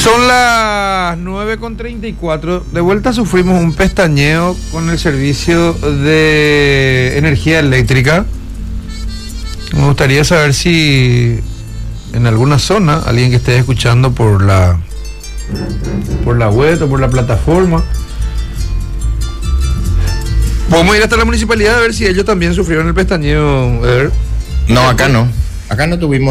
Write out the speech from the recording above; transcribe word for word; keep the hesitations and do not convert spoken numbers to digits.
Son las nueve con treinta y cuatro. De vuelta sufrimos un pestañeo con el servicio de energía eléctrica. Me gustaría saber si en alguna zona, alguien que esté escuchando por la por la web o por la plataforma, podemos ir hasta la municipalidad a ver si ellos también sufrieron el pestañeo. A ver. No, acá no. Acá no tuvimos